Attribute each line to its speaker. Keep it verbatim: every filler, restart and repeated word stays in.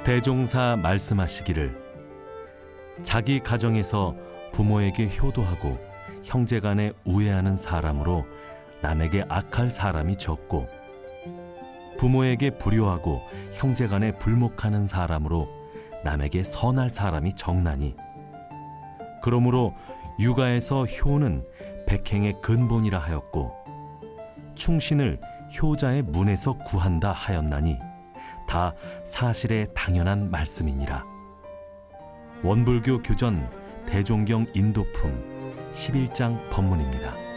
Speaker 1: 대종사 말씀하시기를 자기 가정에서 부모에게 효도하고 형제간에 우애하는 사람으로 남에게 악할 사람이 적고 부모에게 불효하고 형제간에 불목하는 사람으로 남에게 선할 사람이 적나니 그러므로 육아에서 효는 백행의 근본이라 하였고 충신을 효자의 문에서 구한다 하였나니 다 사실에 당연한 말씀이니라. 원불교 교전 대종경 인도품 십일 장 법문입니다.